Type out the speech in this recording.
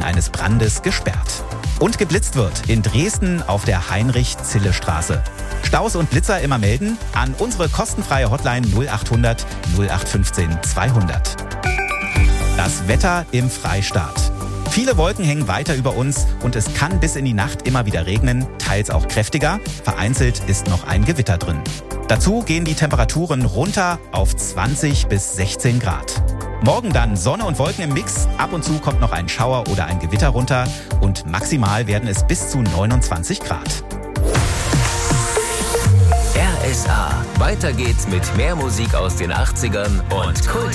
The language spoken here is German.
eines Brandes gesperrt. Und geblitzt wird in Dresden auf der Heinrich-Zille-Straße. Staus und Blitzer immer melden an unsere kostenfreie Hotline 0800 0815 200. Das Wetter im Freistaat. Viele Wolken hängen weiter über uns und es kann bis in die Nacht immer wieder regnen, teils auch kräftiger. Vereinzelt ist noch ein Gewitter drin. Dazu gehen die Temperaturen runter auf 20 bis 16 Grad. Morgen dann Sonne und Wolken im Mix. Ab und zu kommt noch ein Schauer oder ein Gewitter runter und maximal werden es bis zu 29 Grad. RSA. Weiter geht's mit mehr Musik aus den 80ern und Kult